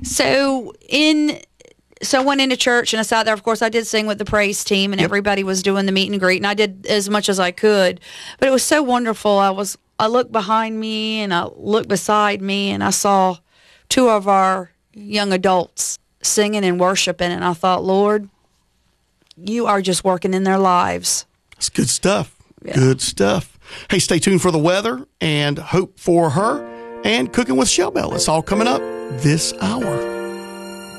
So I went into church and I sat there. Of course, I did sing with the praise team, and everybody was doing the meet and greet, and I did as much as I could. But it was so wonderful. I looked behind me and I looked beside me, and I saw two of our young adults singing and worshiping, and I thought, Lord, you are just working in their lives. That's good stuff. Yeah. Good stuff. Hey, stay tuned for the weather and Hope for Her and Cooking with Shell Bell. It's all coming up this hour.